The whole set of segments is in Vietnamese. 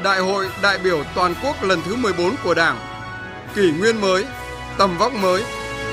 Đại hội đại biểu toàn quốc lần thứ 14 của Đảng. Kỷ nguyên mới, tầm vóc mới.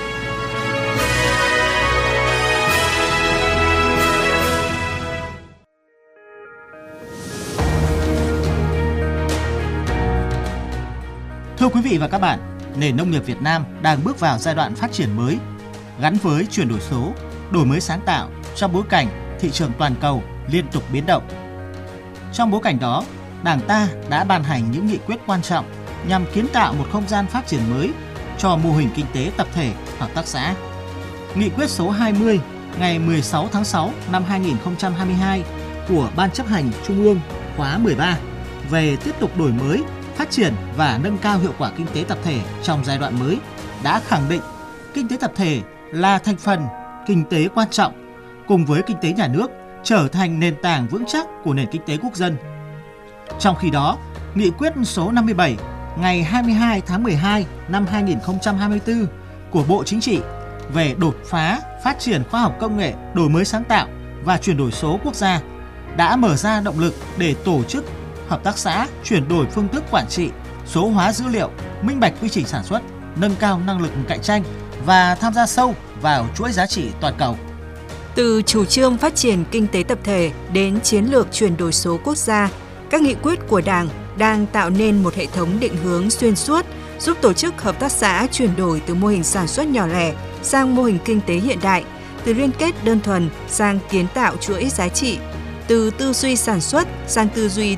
Thưa quý vị và các bạn, nền nông nghiệp Việt Nam đang bước vào giai đoạn phát triển mới, gắn với chuyển đổi số, đổi mới sáng tạo trong bối cảnh thị trường toàn cầu liên tục biến động. Trong bối cảnh đó, Đảng ta đã ban hành những nghị quyết quan trọng nhằm kiến tạo một không gian phát triển mới cho mô hình kinh tế tập thể, hợp tác xã. Nghị quyết số 20 ngày 16 tháng 6 năm 2022 của Ban chấp hành Trung ương khóa 13 về tiếp tục đổi mới, phát triển và nâng cao hiệu quả kinh tế tập thể trong giai đoạn mới đã khẳng định kinh tế tập thể là thành phần kinh tế quan trọng cùng với kinh tế nhà nước trở thành nền tảng vững chắc của nền kinh tế quốc dân. Trong khi đó, Nghị quyết số 57 ngày 22 tháng 12 năm 2024 của Bộ Chính trị về đột phá, phát triển khoa học công nghệ, đổi mới sáng tạo và chuyển đổi số quốc gia đã mở ra động lực để tổ chức hợp tác xã chuyển đổi phương thức quản trị, số hóa dữ liệu, minh bạch quy trình sản xuất, nâng cao năng lực cạnh tranh và tham gia sâu vào chuỗi giá trị toàn cầu. Từ chủ trương phát triển kinh tế tập thể đến chiến lược chuyển đổi số quốc gia, các nghị quyết của Đảng đang tạo nên một hệ thống định hướng xuyên suốt, giúp tổ chức hợp tác xã chuyển đổi từ mô hình sản xuất nhỏ lẻ sang mô hình kinh tế hiện đại, từ liên kết đơn thuần sang kiến tạo chuỗi giá trị, từ tư duy sản xuất sang tư duy